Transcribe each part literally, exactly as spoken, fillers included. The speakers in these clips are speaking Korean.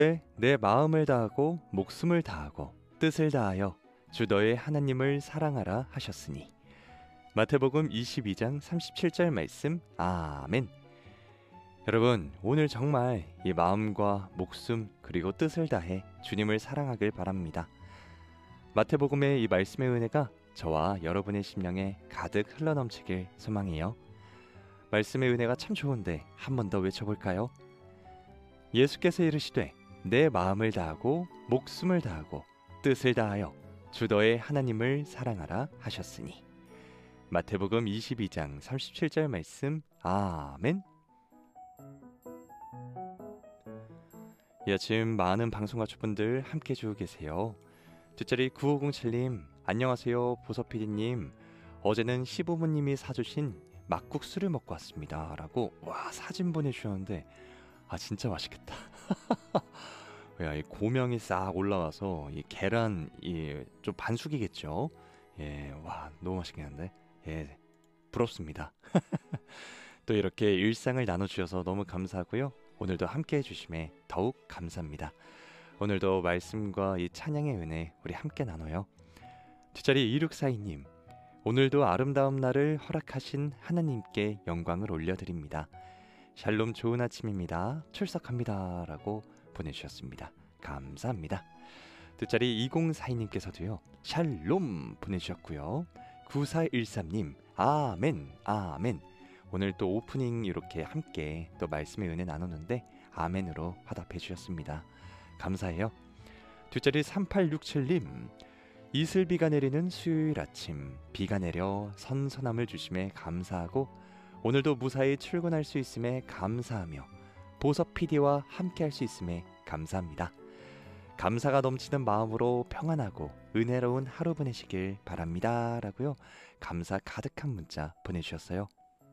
네, 내 마음을 다하고 목숨을 다하고 뜻을 다하여 주 너의 하나님을 사랑하라 하셨으니. 마태복음 이십이 장 삼십칠 절 말씀. 아멘. 여러분, 오늘 정말 이 마음과 목숨 그리고 뜻을 다해 주님을 사랑하길 바랍니다. 마태복음의 이 말씀의 은혜가 저와 여러분의 심령에 가득 흘러넘치길 소망해요. 말씀의 은혜가 참 좋은데 한 번 더 외쳐볼까요? 예수께서 이르시되 내 마음을 다하고 목숨을 다하고 뜻을 다하여 주 너의 하나님을 사랑하라 하셨으니. 마태복음 이십이 장 삼십칠 절 말씀. 아멘. 이 아침 많은 방송가족분들 함께 해주고 계세요. 뒷자리 구오공칠 님 안녕하세요. 보서피디님, 어제는 시부모님이 사주신 막국수를 먹고 왔습니다 라고 와 사진 보내주셨는데 아 진짜 맛있겠다. 야, 이 고명이 싹 올라와서 이 계란 이 좀 반숙이겠죠. 예, 와 너무 맛있겠는데. 예, 부럽습니다. 또 이렇게 일상을 나눠주셔서 너무 감사하고요. 오늘도 함께 해주심에 더욱 감사합니다. 오늘도 말씀과 이 찬양의 은혜 우리 함께 나눠요. 뒷자리 이육사이 님 오늘도 아름다운 날을 허락하신 하나님께 영광을 올려드립니다. 샬롬 좋은 아침입니다. 출석합니다 라고 보내주셨습니다. 감사합니다. 뒷자리 이공사이 님께서도요 샬롬 보내주셨고요. 구사일삼 님 아멘 아멘. 오늘 또 오프닝 이렇게 함께 또 말씀의 은혜 나눴는데 아멘으로 화답해 주셨습니다. 감사해요. 뒷자리 삼팔육칠 님 이슬비가 내리는 수요일 아침, 비가 내려 선선함을 주심에 감사하고 오늘도 무사히 출근할 수 있음에 감사하며 보석 피디와 함께 할 수 있음에 감사합니다. 감사가 넘치는 마음으로 평안하고 은혜로운 하루 보내시길 바랍니다 라고요. 감사 가득한 문자 보내주셨어요.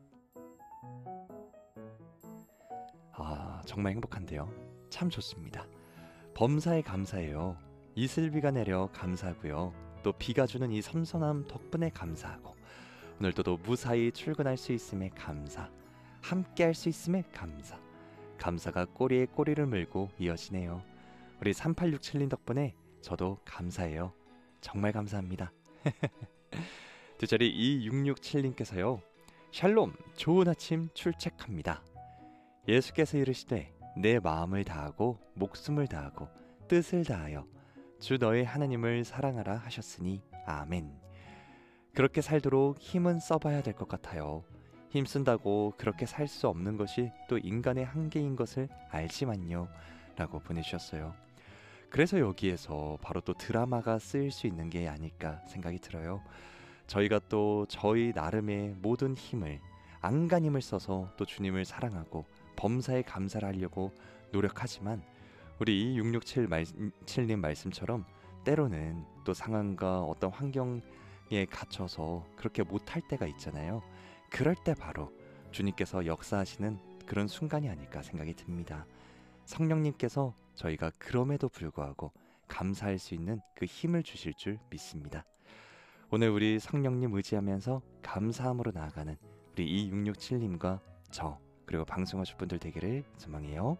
아 정말 행복한데요. 참 좋습니다. 범사에 감사해요. 이슬비가 내려 감사하고요. 또 비가 주는 이 선선함 덕분에 감사하고 오늘도 또 무사히 출근할 수 있음에 감사, 함께 할 수 있음에 감사. 감사가 꼬리에 꼬리를 물고 이어지네요. 우리 삼팔육칠 님 덕분에 저도 감사해요. 정말 감사합니다. 뒷자리 이육육칠 님께서요 샬롬 좋은 아침 출첵합니다. 예수께서 이르시되 내 마음을 다하고 목숨을 다하고 뜻을 다하여 주 너의 하나님을 사랑하라 하셨으니. 아멘. 그렇게 살도록 힘은 써봐야 될 것 같아요. 힘쓴다고 그렇게 살 수 없는 것이 또 인간의 한계인 것을 알지만요 라고 보내주셨어요. 그래서 여기에서 바로 또 드라마가 쓰일 수 있는 게 아닐까 생각이 들어요. 저희가 또 저희 나름의 모든 힘을 안간힘을 써서 또 주님을 사랑하고 범사에 감사를 하려고 노력하지만 우리 육육칠 님 말씀처럼 때로는 또 상황과 어떤 환경에 갇혀서 그렇게 못할 때가 있잖아요. 그럴 때 바로 주님께서 역사하시는 그런 순간이 아닐까 생각이 듭니다. 성령님께서 저희가 그럼에도 불구하고 감사할 수 있는 그 힘을 주실 줄 믿습니다. 오늘 우리 성령님 의지하면서 감사함으로 나아가는 우리 이육육칠 님과 저 그리고 방송하실 분들 되기를 소망해요.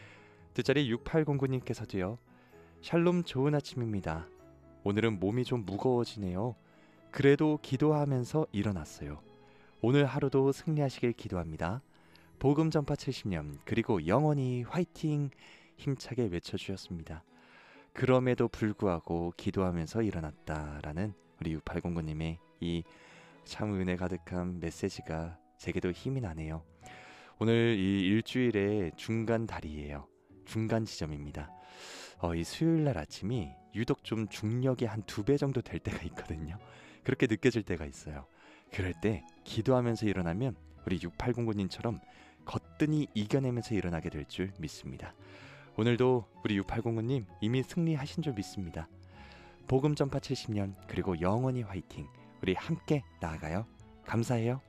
뒷자리 육팔공구 님께서도요 샬롬 좋은 아침입니다. 오늘은 몸이 좀 무거워지네요. 그래도 기도하면서 일어났어요. 오늘 하루도 승리하시길 기도합니다. 복음 전파 칠십 년 그리고 영원히 화이팅 힘차게 외쳐주셨습니다. 그럼에도 불구하고 기도하면서 일어났다라는 우리 육팔공구 님의 이 참 은혜 가득한 메시지가 제게도 힘이 나네요. 오늘 이 일주일의 중간 다리예요. 중간 지점입니다. 어, 이 수요일날 아침이 유독 좀 중력이 한 두 배 정도 될 때가 있거든요. 그렇게 느껴질 때가 있어요. 그럴 때 기도하면서 일어나면 우리 육팔공구 님처럼 거뜬히 이겨내면서 일어나게 될 줄 믿습니다. 오늘도 우리 육팔공구 님 이미 승리하신 줄 믿습니다. 복음 전파 칠십 년 그리고 영원히 화이팅 우리 함께 나아가요. 감사해요.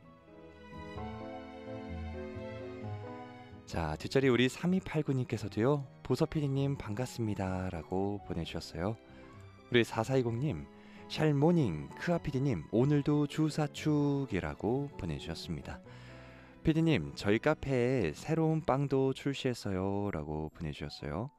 자 뒷자리 우리 삼이팔구 님께서도요 보서피디님 반갑습니다 라고 보내주셨어요. 우리 사사이공 님 샬모닝 크아피디님 오늘도 주사축이라고 보내주셨습니다. 피디님 저희 카페에 새로운 빵도 출시했어요 라고 보내주셨어요.